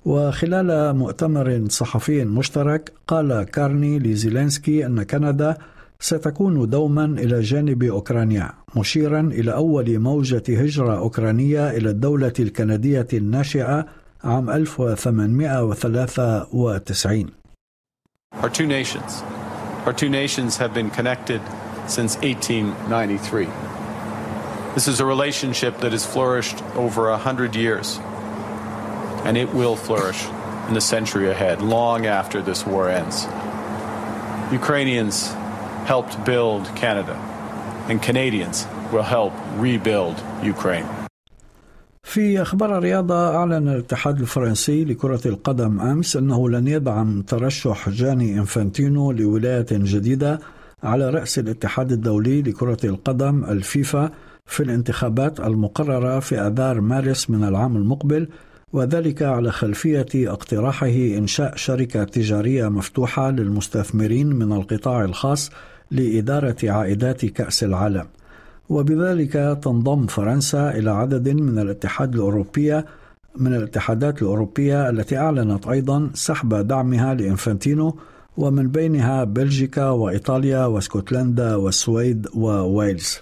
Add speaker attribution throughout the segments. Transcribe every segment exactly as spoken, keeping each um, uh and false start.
Speaker 1: وخلال مؤتمر صحفي مشترك قال كارني لزيلينسكي أن كندا ستكون دوما إلى جانب أوكرانيا، مشيرا إلى أول موجة هجرة أوكرانية إلى الدولة الكندية الناشئة عام ألف وثمانمائة وثلاثة وتسعين.
Speaker 2: Our two nations, our two nations have been connected since eighteen ninety-three. This is a relationship that has flourished over a hundred years, and it will flourish in the century ahead, long after this war ends. Ukrainians helped build Canada, and Canadians will help rebuild Ukraine.
Speaker 1: في أخبار الرياضة، أعلن الاتحاد الفرنسي لكرة القدم أمس أنه لن يدعم ترشح جاني إنفانتينو لولاية جديدة على رأس الاتحاد الدولي لكرة القدم الفيفا في الانتخابات المقررة في آذار مارس من العام المقبل، وذلك على خلفية اقتراحه إنشاء شركة تجارية مفتوحة للمستثمرين من القطاع الخاص لإدارة عائدات كأس العالم. وبذلك تنضم فرنسا إلى عدد من الاتحاد الأوروبية من الاتحادات الأوروبية التي أعلنت أيضا سحب دعمها لإنفانتينو، ومن بينها بلجيكا وإيطاليا واسكتلندا والسويد وويلز.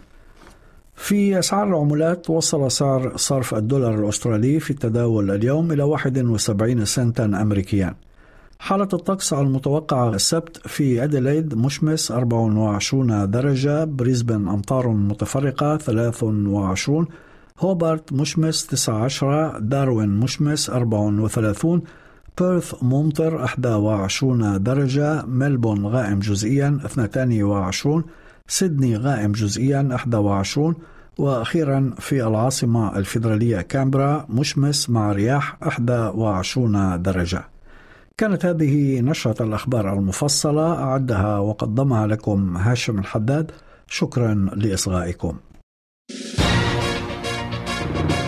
Speaker 1: في أسعار العملات، وصل سعر صرف الدولار الأسترالي في التداول اليوم إلى واحد وسبعين سنتا أمريكيا. حالة الطقس المتوقعة السبت: في أديلايد مشمس أربعة وعشرين درجة، بريسبن أمطار متفرقة ثلاثة وعشرين، هوبارت مشمس تسعة عشر، داروين مشمس أربعة وثلاثين، بيرث ممطر إحدى وعشرين درجة، ملبون غائم جزئيا اثنتين وعشرين، سيدني غائم جزئيا إحدى وعشرين، وأخيرا في العاصمة الفيدرالية كامبرا مشمس مع رياح إحدى وعشرين درجة. كانت هذه نشرة الأخبار المفصلة، أعدها وقدمها لكم هاشم الحداد. شكرا لإصغائكم.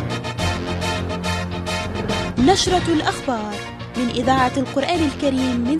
Speaker 3: نشرة الأخبار من إذاعة القرآن الكريم من